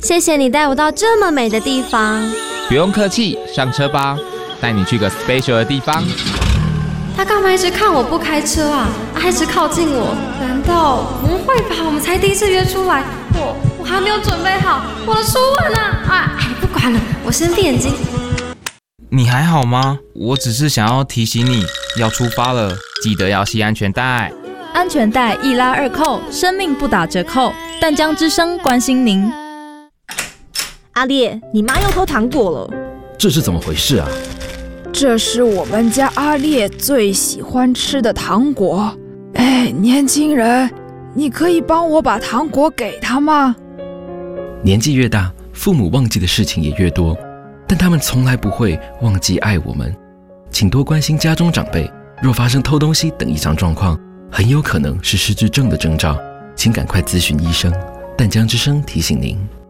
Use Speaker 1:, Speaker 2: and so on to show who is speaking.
Speaker 1: 谢谢你带我到这么美的地方。
Speaker 2: 不用客气，上车吧，带你去个 special 的地方。
Speaker 1: 他干嘛一直看我不开车啊？还一直靠近我？难道不会吧？我们才第一次约出来，我还没有准备好，我的书本呢？不管了，我先闭眼睛。
Speaker 2: 你还好吗？我只是想要提醒你，要出发了，记得要系安全带。
Speaker 3: 安全带一拉二扣，生命不打折扣。淡江之声关心您。
Speaker 4: 阿烈，你妈又偷糖果了，
Speaker 5: 这是怎么回事啊？
Speaker 6: 这是我们家阿烈最喜欢吃的糖果。年轻人，你可以帮我把糖果给他吗？
Speaker 5: 年纪越大，父母忘记的事情也越多，但他们从来不会忘记爱我们。请多关心家中长辈，若发生偷东西等异常状况，很有可能是失智症的征兆，请赶快咨询医生。淡江之声提醒您。